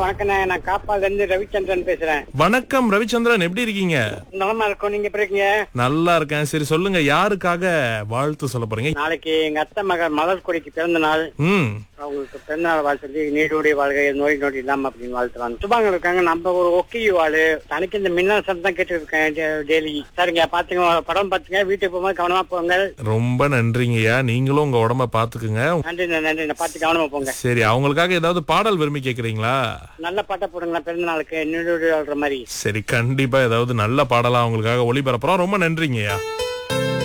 வணக்கண்ணே. நான் காப்பால இருந்து ரவிச்சந்திரன் பேசுறேன். வணக்கம் ரவிச்சந்திரன், எப்படி இருக்கீங்க? நலமா இருக்கோம், நீங்க எப்படி இருக்கீங்க? நல்லா இருக்கேன். சரி சொல்லுங்க, யாருக்காக வாழ்த்து சொல்ல போறீங்க? நாளைக்கு எங்க அத்தை மகள் மலர்கொடிக்கு பிறந்த நாள். ம் அவங்களுக்கு பிறந்த நாள் வாழ்த்து நீடோடி வாழ்க்கை, நோய் நொடி இல்லாம அப்படின்னு வாழ்த்துறாங்க. சுபாங்க இருக்காங்க. நம்ம ஒரு ஒக்கி வாழ் தனக்கு இந்த மின்னல் சத்தம் தான் கேட்டு இருக்கேன் டெய்லி. சரிங்க, பாத்துங்க, படம் பாத்துங்க, வீட்டுக்கு போகும்போது கவனமா போங்க. ரொம்ப நன்றிங்கய்யா. நீங்களும் உங்க உடம்ப பாத்துக்குங்க. நன்றி நன்றி, பார்த்து கவனமா போங்க. சரி, அவங்களுக்காக ஏதாவது பாடல் விரும்பி கேக்குறீங்களா? நல்ல பாட்டா போடுங்களா பிறந்த நாளுக்கு நீடோடி வாழ்ற மாதிரி. சரி, கண்டிப்பா ஏதாவது நல்ல பாடலா அவங்களுக்காக ஒளிபரப்புறோம். ரொம்ப நன்றிங்கய்யா.